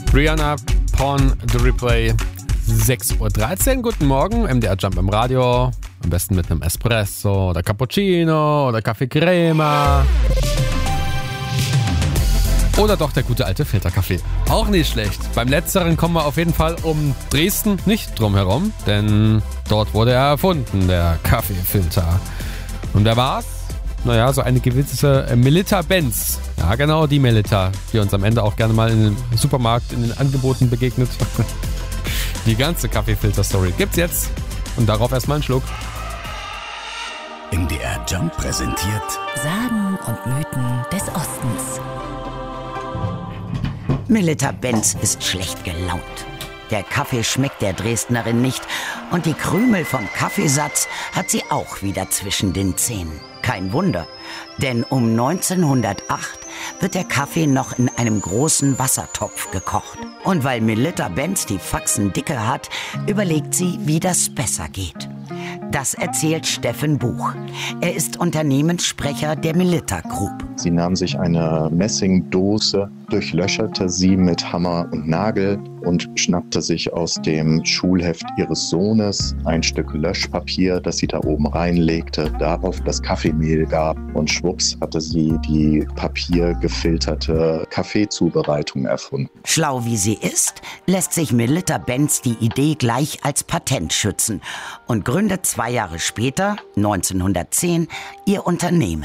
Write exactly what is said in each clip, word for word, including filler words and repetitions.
Rihanna, Pawn the Replay, sechs Uhr dreizehn. Guten Morgen, M D R Jump im Radio. Am besten mit einem Espresso oder Cappuccino oder Kaffee Crema. Oder doch der gute alte Filterkaffee. Auch nicht schlecht. Beim Letzteren kommen wir auf jeden Fall um Dresden nicht drum herum, denn dort wurde er erfunden, der Kaffeefilter. Und wer war's? Naja, so eine gewisse Melitta Benz. Ja, genau, die Melitta, die uns am Ende auch gerne mal in den Supermarkt, in den Angeboten begegnet. Die ganze Kaffeefilter-Story gibt's jetzt. Und darauf erstmal einen Schluck. M D R Jump präsentiert Sagen und Mythen des Ostens. Melitta Benz ist schlecht gelaunt. Der Kaffee schmeckt der Dresdnerin nicht und die Krümel vom Kaffeesatz hat sie auch wieder zwischen den Zähnen. Kein Wunder, denn um neunzehnhundertacht wird der Kaffee noch in einem großen Wassertopf gekocht. Und weil Melitta Benz die Faxen dicke hat, überlegt sie, wie das besser geht. Das erzählt Steffen Buch. Er ist Unternehmenssprecher der Melitta Group. Sie nahm sich eine Messingdose, durchlöcherte sie mit Hammer und Nagel und schnappte sich aus dem Schulheft ihres Sohnes ein Stück Löschpapier, das sie da oben reinlegte, darauf das Kaffeemehl gab und schwupps hatte sie die papiergefilterte Kaffeezubereitung erfunden. Schlau wie sie ist, lässt sich Melitta Benz die Idee gleich als Patent schützen und gründet zwei Jahre später, neunzehnhundertzehn, ihr Unternehmen.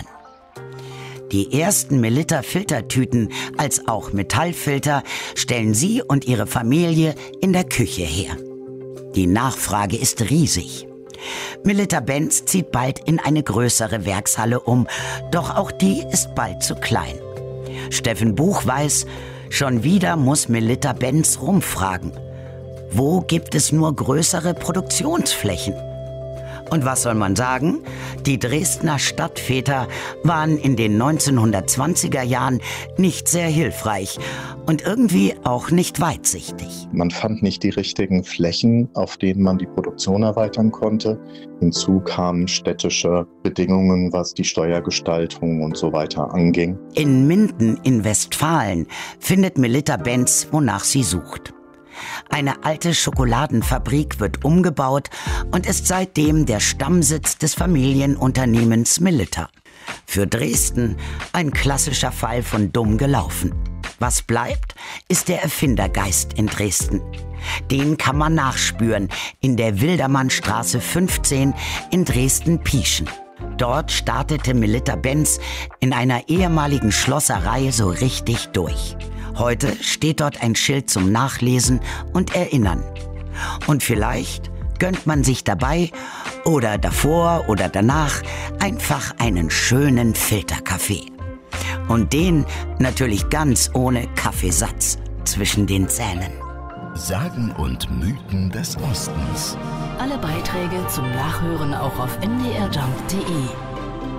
Die ersten Melitta-Filtertüten als auch Metallfilter stellen sie und ihre Familie in der Küche her. Die Nachfrage ist riesig. Melitta Benz zieht bald in eine größere Werkshalle um, doch auch die ist bald zu klein. Steffen Buch weiß, schon wieder muss Melitta Benz rumfragen. Wo gibt es nur größere Produktionsflächen? Und was soll man sagen? Die Dresdner Stadtväter waren in den neunzehnhundertzwanziger Jahren nicht sehr hilfreich und irgendwie auch nicht weitsichtig. Man fand nicht die richtigen Flächen, auf denen man die Produktion erweitern konnte. Hinzu kamen städtische Bedingungen, was die Steuergestaltung und so weiter anging. In Minden in Westfalen findet Melitta Benz, wonach sie sucht. Eine alte Schokoladenfabrik wird umgebaut und ist seitdem der Stammsitz des Familienunternehmens Melitta. Für Dresden ein klassischer Fall von dumm gelaufen. Was bleibt, ist der Erfindergeist in Dresden. Den kann man nachspüren in der Wildermannstraße fünfzehn in Dresden-Pieschen. Dort startete Melitta Benz in einer ehemaligen Schlosserei so richtig durch. Heute steht dort ein Schild zum Nachlesen und Erinnern. Und vielleicht gönnt man sich dabei oder davor oder danach einfach einen schönen Filterkaffee. Und den natürlich ganz ohne Kaffeesatz zwischen den Zähnen. Sagen und Mythen des Ostens. Alle Beiträge zum Nachhören auch auf m d r jump punkt d e.